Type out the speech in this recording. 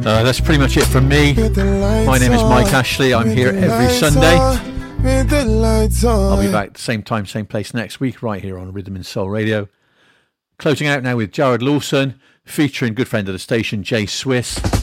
That's pretty much it from me. My name is Mike Ashley. I'm here every Sunday. I'll be back same time, same place next week, right here on Rhythm and Soul Radio. Closing out now with Jared Lawson, featuring good friend of the station, Jay Swiss.